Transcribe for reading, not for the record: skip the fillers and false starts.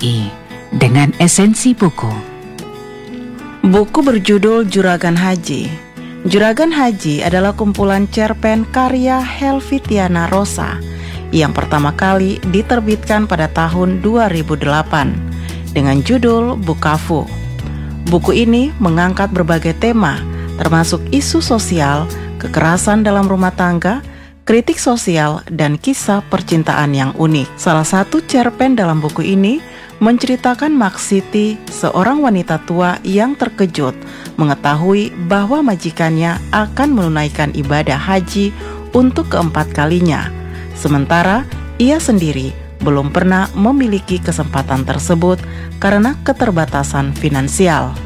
RRI dengan esensi buku. Buku berjudul Juragan Haji. Juragan Haji adalah kumpulan cerpen karya Helvitiana Rosa yang pertama kali diterbitkan pada tahun 2008 dengan judul Bukavu. Buku ini mengangkat berbagai tema termasuk isu sosial, kekerasan dalam rumah tangga, kritik sosial, dan kisah percintaan yang unik. Salah satu cerpen dalam buku ini menceritakan Maksiti, seorang wanita tua yang terkejut mengetahui bahwa majikannya akan menunaikan ibadah haji untuk keempat kalinya. Sementara ia sendiri belum pernah memiliki kesempatan tersebut karena keterbatasan finansial.